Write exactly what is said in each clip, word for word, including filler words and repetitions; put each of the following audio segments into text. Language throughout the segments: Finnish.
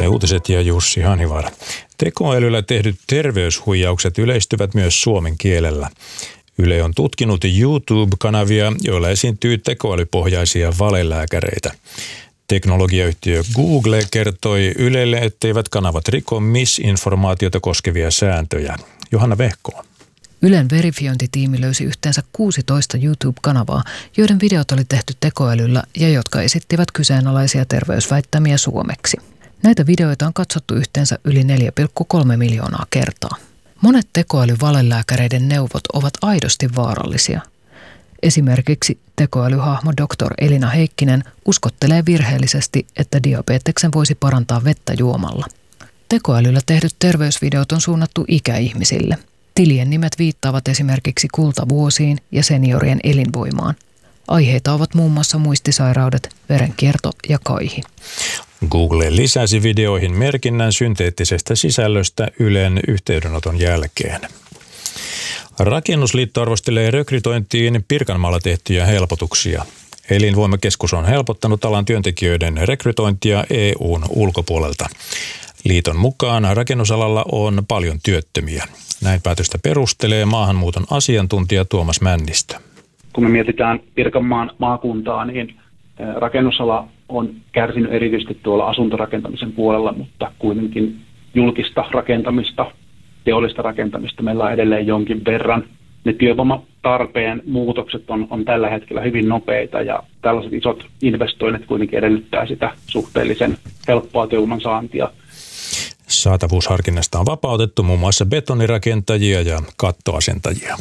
Yle Uutiset ja Jussi Hanivaara. Tekoälyllä tehdyt terveyshuijaukset yleistyvät myös suomen kielellä. Yle on tutkinut YouTube-kanavia, joilla esiintyy tekoälypohjaisia valelääkäreitä. Teknologiayhtiö Google kertoi Ylelle, etteivät kanavat riko misinformaatiota koskevia sääntöjä. Johanna Vehko. Ylen verifiointitiimi löysi yhteensä kuusitoista YouTube-kanavaa, joiden videot oli tehty tekoälyllä ja jotka esittivät kyseenalaisia terveysväittämiä suomeksi. Näitä videoita on katsottu yhteensä yli neljä pilkku kolme miljoonaa kertaa. Monet tekoälyvalelääkäreiden neuvot ovat aidosti vaarallisia. Esimerkiksi tekoälyhahmo doktor Elina Heikkinen uskottelee virheellisesti, että diabeteksen voisi parantaa vettä juomalla. Tekoälyllä tehdyt terveysvideot on suunnattu ikäihmisille. Tilien nimet viittaavat esimerkiksi kultavuosiin ja seniorien elinvoimaan. Aiheita ovat muun muassa muistisairaudet, verenkierto ja kaihi. Google lisäsi videoihin merkinnän synteettisestä sisällöstä Ylen yhteydenoton jälkeen. Rakennusliitto arvostelee rekrytointiin Pirkanmaalla tehtyjä helpotuksia. Elinvoimakeskus on helpottanut alan työntekijöiden rekrytointia E U:n ulkopuolelta. Liiton mukaan rakennusalalla on paljon työttömiä. Näin päätöstä perustelee maahanmuuton asiantuntija Tuomas Männistö. Kun me mietitään Pirkanmaan maakuntaa, niin rakennusala on kärsinyt erityisesti tuolla asuntorakentamisen puolella, mutta kuitenkin julkista rakentamista, teollista rakentamista meillä on edelleen jonkin verran. Ne työvoimatarpeen muutokset on, on tällä hetkellä hyvin nopeita ja tällaiset isot investoinnit kuitenkin edellyttää sitä suhteellisen helppoa työvoiman saantia. Saatavuusharkinnasta on vapautettu muun muassa betonirakentajia ja kattoasentajia.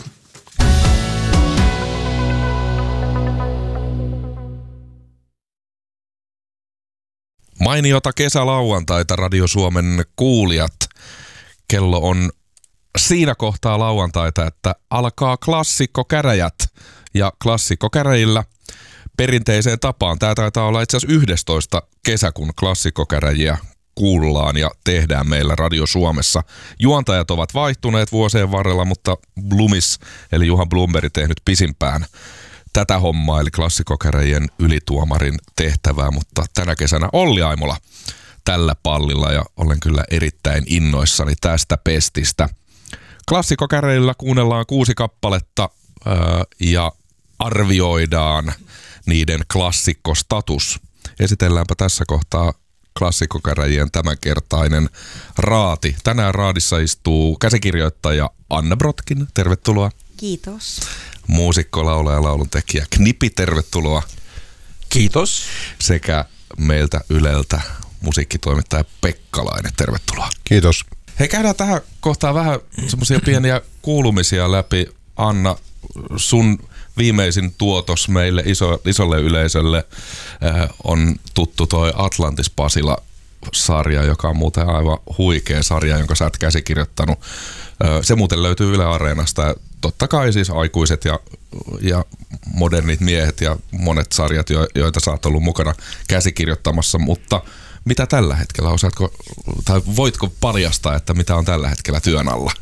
Mainiota kesälauantaita Radio Suomen kuulijat. Kello on siinä kohtaa lauantaita, että alkaa klassikkokäräjät. Ja klassikkokäräjillä perinteiseen tapaan. Tämä taitaa olla itse asiassa yhdestoista kesäkuun klassikkokäräjiä kuullaan ja tehdään meillä Radio Suomessa. Juontajat ovat vaihtuneet vuosien varrella, mutta Blumis eli Juha Blomberg tehnyt pisimpään tätä hommaa, eli klassikkokäräjien ylituomarin tehtävää, mutta tänä kesänä Olli Aimola tällä pallilla ja olen kyllä erittäin innoissani tästä pestistä. Klassikkokäräjillä kuunnellaan kuusi kappaletta ää, ja arvioidaan niiden klassikkostatus. Esitelläänpä tässä kohtaa klassikkokäräjien tämänkertainen raati. Tänään raadissa istuu käsikirjoittaja Anna Brotkin. Tervetuloa. Kiitos. Muusikko, laulaja ja lauluntekijä Knipi, tervetuloa. Kiitos. Sekä meiltä Yleltä musiikkitoimittaja Pekkalainen, tervetuloa. Kiitos. Hei, käydään tähän kohtaan vähän semmoisia pieniä kuulumisia läpi. Anna, sun viimeisin tuotos meille iso, isolle yleisölle äh, on tuttu toi Atlantis Pasila-sarja, joka on muuten aivan huikea sarja, jonka sä oot käsikirjoittanut. Äh, se muuten löytyy Yle Areenasta. Totta kai siis aikuiset ja, ja modernit miehet ja monet sarjat, jo, joita sä oot ollut mukana käsikirjoittamassa, mutta mitä tällä hetkellä, osaatko, tai voitko paljastaa, että mitä on tällä hetkellä työn alla?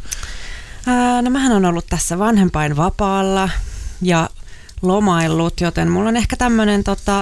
Ää, no mähän on ollut tässä vanhempain vapaalla ja lomaillut, joten mulla on ehkä tämmönen tota,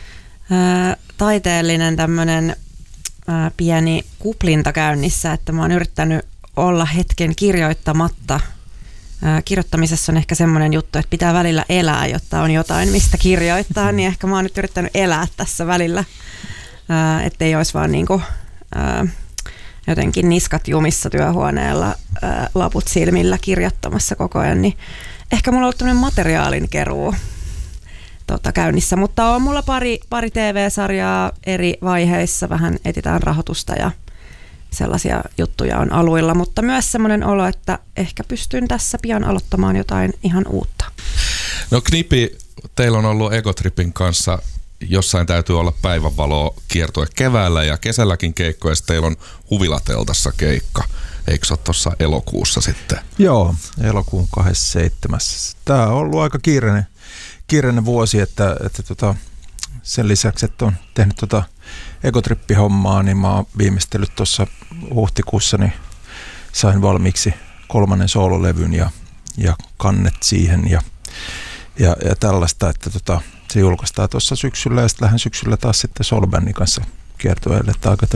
ää, taiteellinen tämmönen ää, pieni kuplinta käynnissä, että mä oon yrittänyt olla hetken kirjoittamatta. Ää, kirjoittamisessa on ehkä semmoinen juttu, että pitää välillä elää, jotta on jotain, mistä kirjoittaa, niin ehkä mä oon nyt yrittänyt elää tässä välillä, ää, ettei olisi vaan niinku, ää, jotenkin niskat jumissa työhuoneella, ää, laput silmillä kirjoittamassa koko ajan, niin ehkä mulla on ollut tämmöinen materiaalin keruu tota, käynnissä, mutta on mulla pari, pari T V-sarjaa eri vaiheissa, vähän etsitään rahoitusta ja sellaisia juttuja on aluilla, mutta myös semmoinen olo, että ehkä pystyn tässä pian aloittamaan jotain ihan uutta. No Knipi, teillä on ollut Egotripin kanssa, jossain täytyy olla päivänvaloa kiertue keväällä ja kesälläkin keikkoja, ja teillä on Huvilateltassa keikka. Eikö se ole tuossa elokuussa sitten? Joo, elokuun kahdeskymmenesseitsemäs. Tämä on ollut aika kiireinen, kiireinen vuosi, että, että tota, sen lisäksi, että on tehnyt tota Egotrippi-hommaa, niin mä oon viimeistellyt tuossa huhtikuussa, niin sain valmiiksi kolmannen soololevyn ja, ja kannet siihen ja, ja, ja tällaista, että tota, se julkaistaan tuossa syksyllä ja sitten lähden syksyllä taas sitten Solbändin kanssa kiertueelle, että aika tämmöinen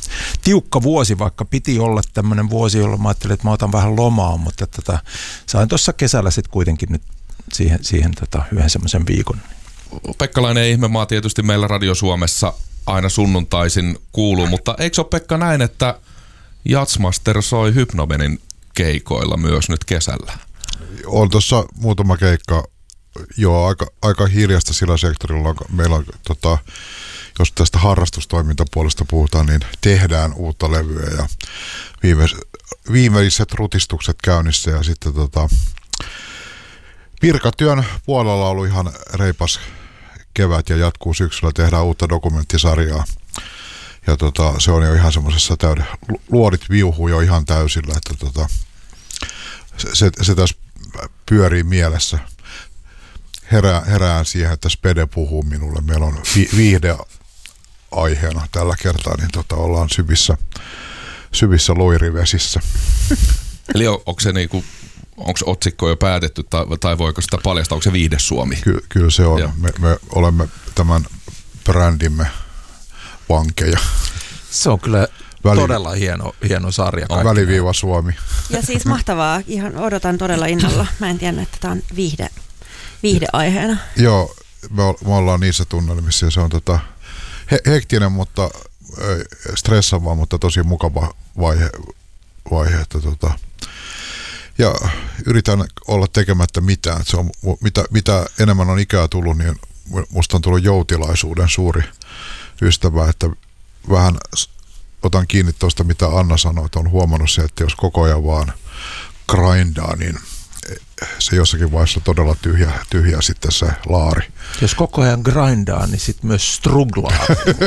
tiukka vuosi, vaikka piti olla tämmöinen vuosi, jolloin mä ajattelin, että mä otan vähän lomaa, mutta tota, sain tuossa kesällä sitten kuitenkin nyt siihen, siihen tota, yhden semmoisen viikon. Pekkalainen ihmemaa tietysti meillä Radio Suomessa aina sunnuntaisin kuuluu, mutta eikö se ole Pekka näin, että Jazzmaster soi Hypnomenin keikoilla myös nyt kesällä? On tuossa muutama keikka, joo, aika, aika hiljasta sillä sektorilla. Meillä on, tota, jos tästä harrastustoimintapuolesta puhutaan, niin tehdään uutta levyä ja viime, viimeiset rutistukset käynnissä ja sitten tota, virkatyön puolella on ollut ihan reipas kevät ja jatkuu syksyllä, tehdään uutta dokumenttisarjaa. Ja tota, se on jo ihan semmoisessa täyden, luodit viuhuu jo ihan täysillä, että tota, se, se, se tässä pyörii mielessä. Herää, herään siihen, että Spede puhuu minulle. Meillä on vi, viihde aiheena tällä kertaa, niin tota, ollaan syvissä, syvissä loirivesissä. Eli on, onko se niinku, onko otsikko jo päätetty tai, tai voiko sitä paljastaa, onko se Viihde Suomi? Ky, kyllä se on. Me, me olemme tämän brändimme vankeja. Se on kyllä Väli... todella hieno, hieno sarja. On Väliviiva Suomi. Ja siis mahtavaa. Ihan odotan todella innolla. Mä en tiedä, että tämä on viihde, viihdeaiheena. Joo, me, me ollaan niissä tunnelmissa ja se on tota, he, hektinen, mutta stressaava, mutta tosi mukava vaihe. vaihe että tota, ja yritän olla tekemättä mitään. Se on, mitä, mitä enemmän on ikää tullut, niin musta on tullut joutilaisuuden suuri ystävä, että vähän otan kiinni tuosta, mitä Anna sanoi, että on huomannut se, että jos koko ajan vaan grindaa, niin se jossakin vaiheessa todella tyhjä, tyhjä sitten se laari. Jos koko ajan grindaa, niin sitten myös struglaa.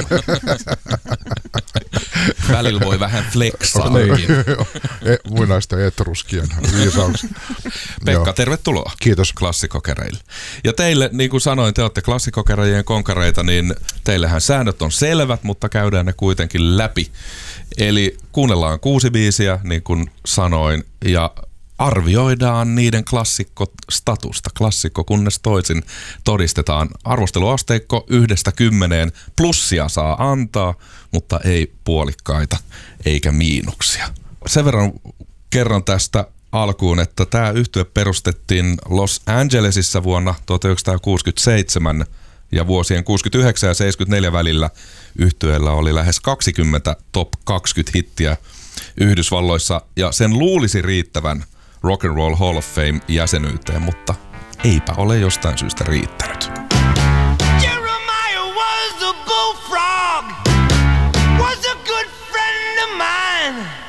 Välillä voi vähän flexaa. Muinaista etruskien viisaus. Pekka, tervetuloa. Kiitos. Klassikokereille. Ja teille, niin kuin sanoin, te olette klassikokereijien konkareita, niin teillähän säännöt on selvät, mutta käydään ne kuitenkin läpi. Eli kuunnellaan kuusi biisiä, niin kuin sanoin, ja arvioidaan niiden klassikkostatusta. Klassikko kunnes toisin todistetaan. Arvosteluasteikko yhdestä kymmeneen. Plussia saa antaa, mutta ei puolikkaita eikä miinuksia. Sen verran kerron tästä alkuun, että tämä yhtye perustettiin Los Angelesissa vuonna tuhatyhdeksänsataakuusikymmentäseitsemän ja vuosien kuusikymmentäyhdeksän ja seitsemänkymmentäneljä välillä yhtyeellä oli lähes kaksikymmentä top kaksikymmentä hittiä Yhdysvalloissa ja sen luulisi riittävän Rock and Roll Hall of Fame jäsenyyteen, mutta eipä ole jostain syystä riittänyt. Jeremiah was a bullfrog, was a good friend of mine.